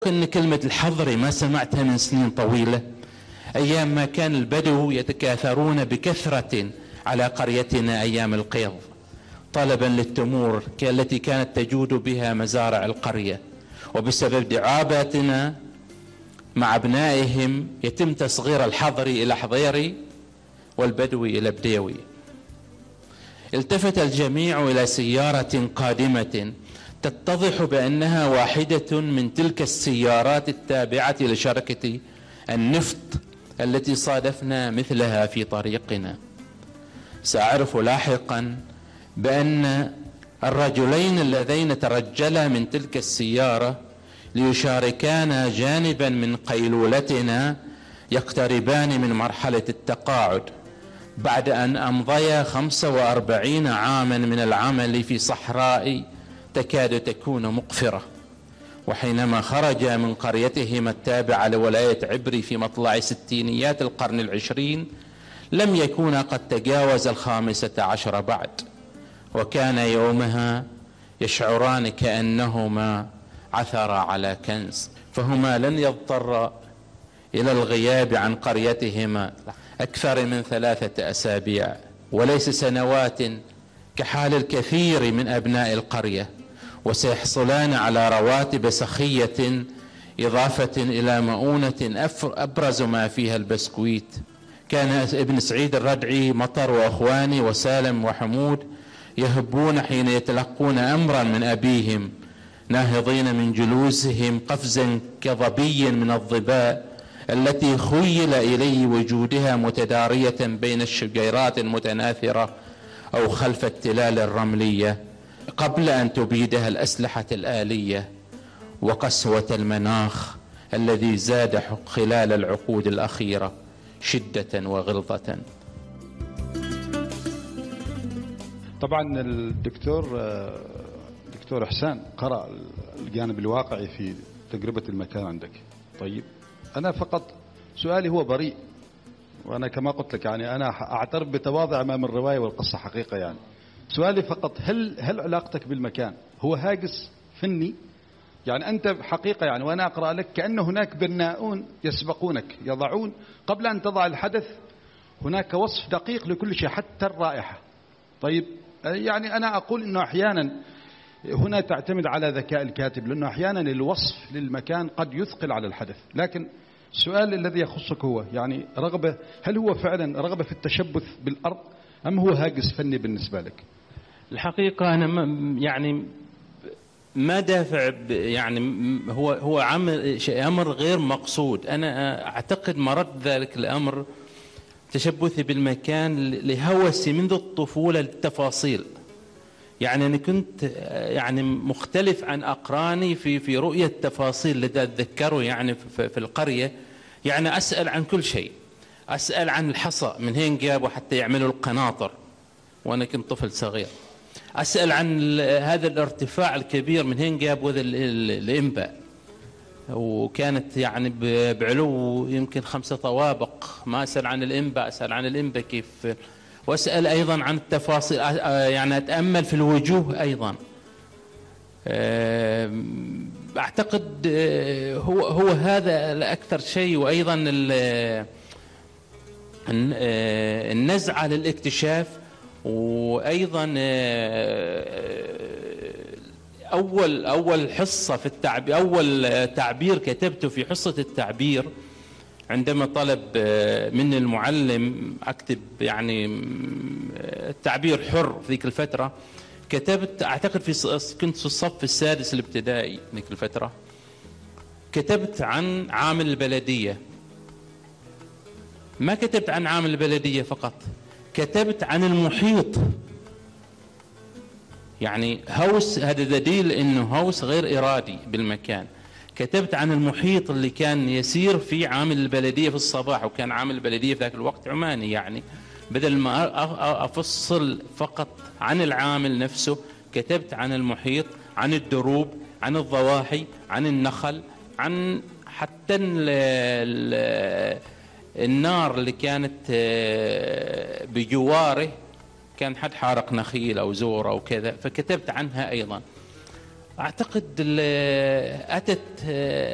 إن كلمة الحضري ما سمعتها من سنين طويلة، أيام ما كان البدو يتكاثرون بكثرة على قريتنا أيام القيض طلبا للتمور التي كانت تجود بها مزارع القرية، وبسبب دعاباتنا مع أبنائهم يتم تصغير الحضري إلى حضيري والبدوي إلى بديوي. التفت الجميع إلى سيارة قادمة تتضح بأنها واحدة من تلك السيارات التابعة لشركة النفط التي صادفنا مثلها في طريقنا. سأعرف لاحقا بأن الرجلين اللذين ترجلا من تلك السيارة ليشاركانا جانبا من قيلولتنا يقتربان من مرحلة التقاعد بعد أن أمضيا 45 عاما من العمل في صحراء تكاد تكون مقفرة. وحينما خرج من قريتهما التابعة لولاية عبري في مطلع ستينيات القرن العشرين لم يكونا قد تجاوز 15 بعد، وكان يومها يشعران كأنهما عثرا على كنز، فهما لن يضطرا إلى الغياب عن قريتهما أكثر من 3 أسابيع وليس سنوات كحال الكثير من أبناء القرية، وسيحصلان على رواتب سخية إضافة إلى مؤونة أبرز ما فيها البسكويت. كان ابن سعيد الردعي، مطر وأخواني وسالم وحمود يهبون حين يتلقون أمرا من أبيهم، ناهضين من جلوسهم قفزا كظبي من الظباء التي خيل إلي وجودها متدارية بين الشجيرات المتناثرة أو خلف التلال الرملية قبل أن تبيدها الأسلحة الآلية وقسوة المناخ الذي زاد خلال العقود الأخيرة شدة وغلظة. طبعا دكتور إحسان قرأ الجانب الواقعي في تجربة المكان عندك. طيب أنا فقط سؤالي هو بريء، وأنا كما قلت لك يعني أنا أعترف بتواضع أمام الرواية والقصة حقيقة. يعني سؤالي فقط هل علاقتك بالمكان هو هاجس فني؟ يعني أنت حقيقة يعني وأنا أقرأ لك كأن هناك بناؤون يسبقونك يضعون قبل أن تضع الحدث هناك وصف دقيق لكل شيء حتى الرائحة. طيب يعني أنا أقول أنه أحيانا هنا تعتمد على ذكاء الكاتب، لأنه أحيانا الوصف للمكان قد يثقل على الحدث. لكن السؤال الذي يخصك هو يعني رغبة، هل هو فعلا رغبة في التشبث بالأرض أم هو هاجس فني بالنسبة لك؟ الحقيقة أنا ما دافع، يعني هو أمر غير مقصود. أنا أعتقد مرد ذلك الأمر تشبثي بالمكان لهوسي منذ الطفولة للتفاصيل. يعني أنا كنت يعني مختلف عن أقراني في رؤية تفاصيل لدى أتذكره يعني في القرية. يعني أسأل عن كل شيء، أسأل عن الحصى من هين جابوا حتى يعملوا القناطر وأنا كنت طفل صغير، أسأل عن هذا الارتفاع الكبير من هين جابوا الإنباء، وكانت يعني بعلو يمكن 5 طوابق. ما أسأل عن الإنباء، أسأل عن الإنباء كيف، وأسأل أيضا عن التفاصيل، يعني أتأمل في الوجوه أيضا. أعتقد هو هذا أكثر شيء. وأيضا النزعة للاكتشاف، وأيضا أول حصة في التعبير، أول تعبير كتبته في حصة التعبير عندما طلب مني المعلم أكتب يعني التعبير حر في ذيك الفترة. كتبت أعتقد كنت في الصف السادس الابتدائي ذيك الفترة، كتبت عن عامل البلدية. ما كتبت عن عامل البلدية فقط، كتبت عن المحيط. يعني هوس، هذا دليل انه هوس غير ارادي بالمكان. كتبت عن المحيط اللي كان يسير فيه عامل البلدية في الصباح، وكان عامل البلدية في ذاك الوقت عماني. يعني بدل ما افصل فقط عن العامل نفسه كتبت عن المحيط، عن الدروب، عن الضواحي، عن النخل، عن حتى النار اللي كانت بجواره، كان حد حارق نخيل أو زور أو كذا، فكتبت عنها أيضا. أعتقد أتت